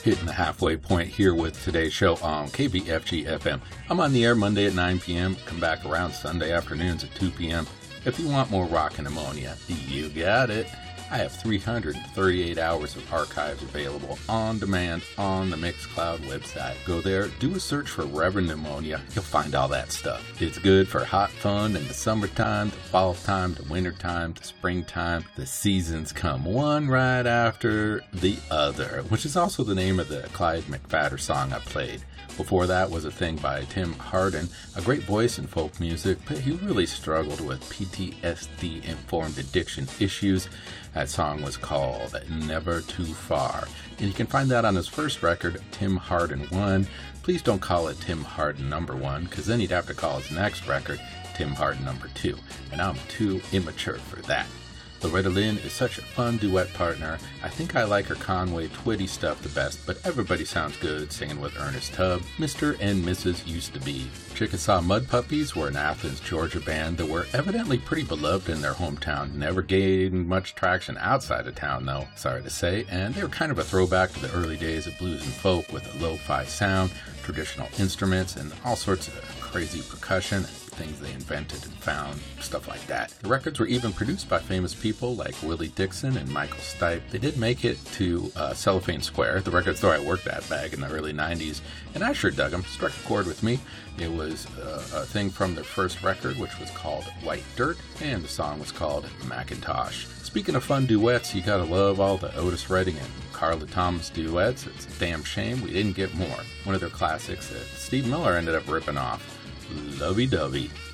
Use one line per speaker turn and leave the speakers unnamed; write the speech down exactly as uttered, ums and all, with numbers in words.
hitting the halfway point here with today's show on K B F G F M. I'm on the air Monday at nine p.m. Come back around Sunday afternoons at two p.m. If you want more rock and ammonia, you got it. I have three hundred thirty-eight hours of archives available on demand on the Mixcloud website. Go there, do a search for Reverend Pneumonia. You'll find all that stuff. It's good for hot fun in the summertime, the fall time, the wintertime, the springtime. The seasons come one right after the other, which is also the name of the Clyde McPhatter song I played. Before that was a thing by Tim Hardin, a great voice in folk music, but he really struggled with P T S D-informed addiction issues. That song was called Never Too Far, and you can find that on his first record, Tim Hardin one. Please don't call it Tim Hardin number one, because then he'd have to call his next record Tim Hardin number two, and I'm too immature for that. Loretta Lynn is such a fun duet partner. I think I like her Conway Twitty stuff the best, but everybody sounds good singing with Ernest Tubb. Mister and Missus Used to Be. Chickasaw Mud Puppies were an Athens, Georgia band that were evidently pretty beloved in their hometown. Never gained much traction outside of town, though, sorry to say, and they were kind of a throwback to the early days of blues and folk with a lo-fi sound, traditional instruments, and all sorts of crazy percussion, things they invented and found, stuff like that. The records were even produced by famous people like Willie Dixon and Michael Stipe. They did make it to uh, Cellophane Square, the record store I worked at back in the early nineties, and I sure dug them. Struck a chord with me. It was uh, a thing from their first record, which was called White Dirt, and the song was called Macintosh. Speaking of fun duets, you gotta love all the Otis Redding and Carla Thomas duets. It's a damn shame we didn't get more. One of their classics that Steve Miller ended up ripping off. Lovey-dovey.